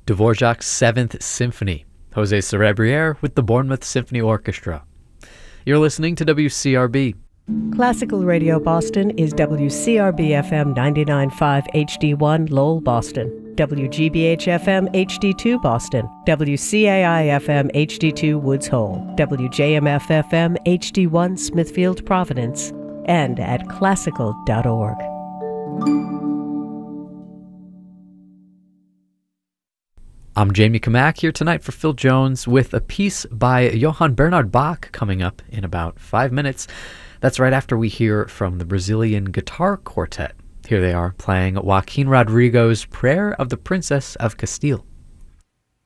Dvorak's Seventh Symphony, Jose Cerebriere with the Bournemouth Symphony Orchestra. You're listening to WCRB. Classical Radio Boston is WCRB-FM 99.5 HD1 Lowell, Boston, WGBH-FM HD2 Boston, WCAI-FM HD2 Woods Hole, WJMF-FM HD1 Smithfield, Providence, and at classical.org. I'm Jamie Kamak here tonight for Phil Jones with a piece by Johann Bernhard Bach coming up in about 5 minutes. That's right after we hear from the Brazilian Guitar Quartet. Here they are playing Joaquin Rodrigo's Prayer of the Princess of Castile.